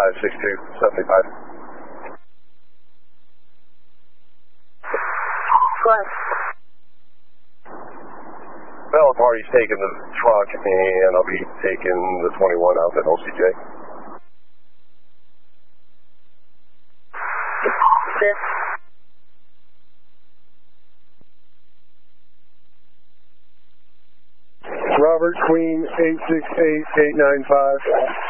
56275. What? Well, party's taking the truck, and I'll be taking the 21 out at LCJ. This. Robert Queen 868895.